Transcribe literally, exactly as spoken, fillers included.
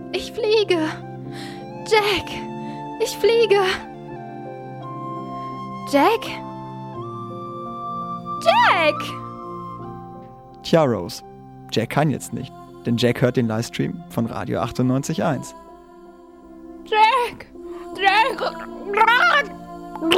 Ich fliege. Jack, ich fliege. Jack? Jack! Tja, Rose, Jack kann jetzt nicht, denn Jack hört den Livestream von Radio achtundneunzig Komma eins. Jack! Jack!